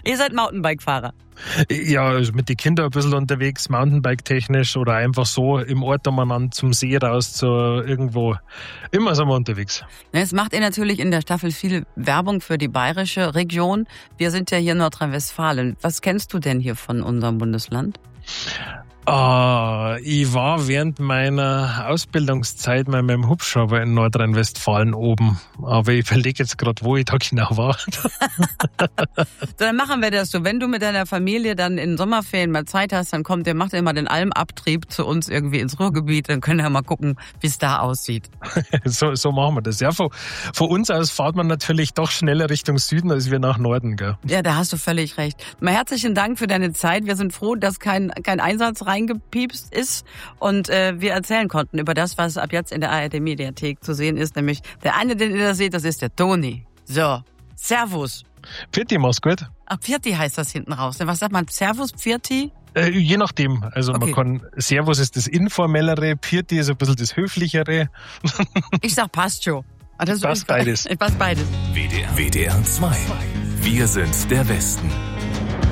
Ihr seid Mountainbike-Fahrer. Ja, also mit den Kindern ein bisschen unterwegs, Mountainbike-technisch oder einfach so im Ort umeinander zum See raus, zu irgendwo. Immer sind wir unterwegs. Jetzt macht ihr natürlich in der Staffel viel Werbung für die bayerische Region. Wir sind ja hier in Nordrhein-Westfalen. Was kennst du denn hier von unserem Bundesland? Ich war während meiner Ausbildungszeit mal mit dem Hubschrauber in Nordrhein-Westfalen oben. Aber ich überlege jetzt gerade, wo ich da genau war. Dann machen wir das so. Wenn du mit deiner Familie dann in Sommerferien mal Zeit hast, dann macht ihr mal den Almabtrieb zu uns irgendwie ins Ruhrgebiet. Dann können wir mal gucken, wie es da aussieht. So machen wir das. Ja, von uns aus fährt man natürlich doch schneller Richtung Süden, als wir nach Norden, gell? Ja, da hast du völlig recht. Mal herzlichen Dank für deine Zeit. Wir sind froh, dass kein Einsatz reingepiepst ist und wir erzählen konnten über das, was ab jetzt in der ARD-Mediathek zu sehen ist. Nämlich der eine, den ihr da seht, das ist der Toni. So, Servus. Pfirti, mach's gut. Ach, Pfirti heißt das hinten raus. Was sagt man? Servus, Pfirti? Je nachdem. Also Okay. man kann, Servus ist das Informellere, Pfirti ist ein bisschen das Höflichere. Ich sag passt schon. Passt beides. Passt beides. WDR 2. Wir sind der Westen.